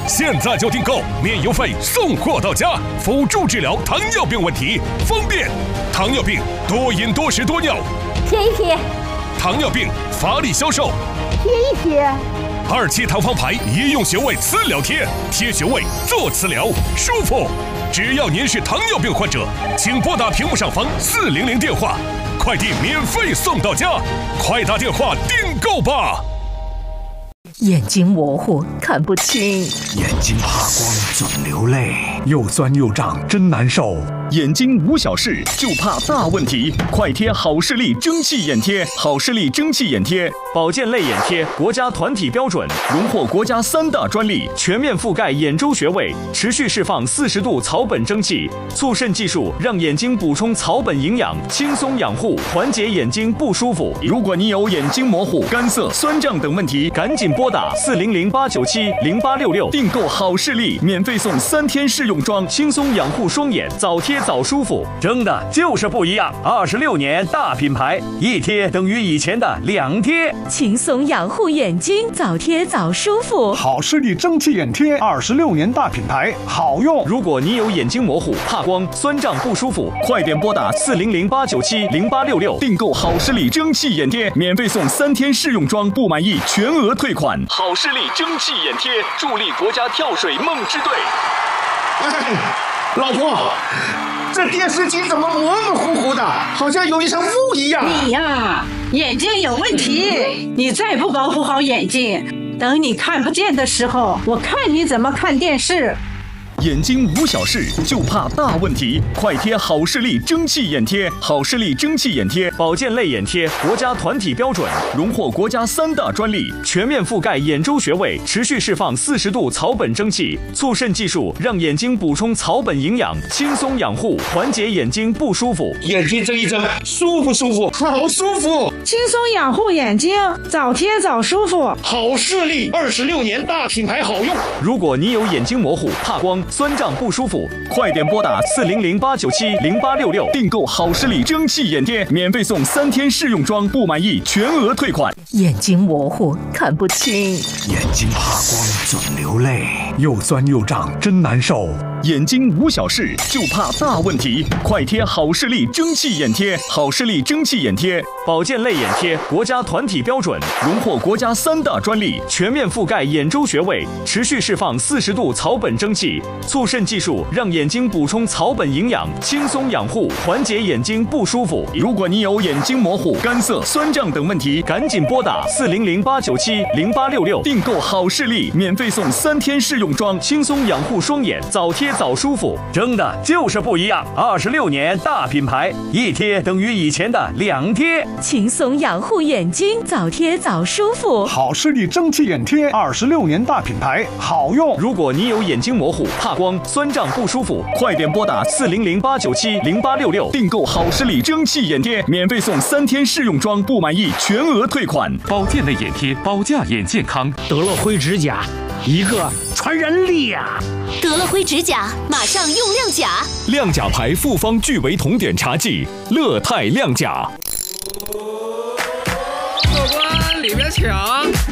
现在就订购，免邮费送货到家，辅助治疗糖尿病问题，方便。糖尿病多饮多食多尿， 贴一贴。 糖尿病乏力消瘦， 贴一贴。 2期糖方牌医用穴位磁疗贴，贴穴位做磁疗，舒服。只要您是糖尿病患者，请拨打屏幕上方400电话，快递免费送到家，快打电话订购吧。 眼睛模糊，看不清； 眼睛怕光，总流泪，又酸又胀，真难受。 眼睛无小事，就怕大问题。快贴好视力蒸汽眼贴，好视力蒸汽眼贴，保健类眼贴，国家团体标准，荣获国家3大专利，全面覆盖眼周穴位，持续释放40度草本蒸汽，促渗技术让眼睛补充草本营养，轻松养护，缓解眼睛不舒服。如果你有眼睛模糊、干涩、酸胀等问题，赶紧拨打400-897-0866订购好视力，免费送3天试用装，轻松养护双眼，早贴早舒服。 真的就是不一样，26年大品牌，一贴等于以前的2贴， 轻松养护眼睛，早贴早舒服。 好视力蒸汽眼贴，26年大品牌，好用。 如果你有眼睛模糊、怕光、酸胀不舒服，快点拨打400-897-0866订购好视力蒸汽眼贴，免费送3天试用装，不满意全额退款。好视力蒸汽眼贴，助力国家跳水梦之队。 老婆，这电视机怎么模模糊糊的，好像有一层雾一样？ 你呀，眼睛有问题，你再不保护好眼睛，等你看不见的时候，我看你怎么看电视。 眼睛无小事，就怕大问题。快贴好视力蒸汽眼贴，好视力蒸汽眼贴，保健类眼贴，国家团体标准，荣获国家3大专利，全面覆盖眼周穴位，持续释放40度草本蒸汽，促渗技术让眼睛补充草本营养，轻松养护，缓解眼睛不舒服。 眼睛睁一睁，舒服舒服，好舒服。 轻松养护眼睛，早贴早舒服。 好视力26年大品牌，好用。 如果你有眼睛模糊、怕光、酸胀不舒服，快点拨打400-897-0866订购好视力蒸汽眼贴，免费送3天试用装，不满意全额退款。 眼睛模糊，看不清； 眼睛怕光，总流泪，又酸又胀，真难受。 眼睛无小事，就怕大问题。快贴好视力蒸汽眼贴，好视力蒸汽眼贴，保健类眼贴，国家团体标准，荣获国家3大专利，全面覆盖眼周穴位，持续释放40度草本蒸汽，促渗技术让眼睛补充草本营养，轻松养护，缓解眼睛不舒服。如果你有眼睛模糊、干涩、酸胀等问题，赶紧拨打400-897-0866订购好视力，免费送3天试用装，轻松养护双眼，早贴早舒服。 真的就是不一样，26年大品牌，一贴等于以前的2贴， 轻松养护眼睛，早贴早舒服。 好视力蒸汽眼贴，26年大品牌，好用。 如果你有眼睛模糊、怕光、酸胀不舒服，快点拨打400-897-0866订购好视力蒸汽眼贴，免费送3天试用装，不满意全额退款。 保健类眼贴，保驾眼健康。 德乐辉指甲，一个传人力呀！ 德乐辉指甲，马上用亮甲。 亮甲牌复方聚维酮碘茶剂，乐泰亮甲。 客官，里面请。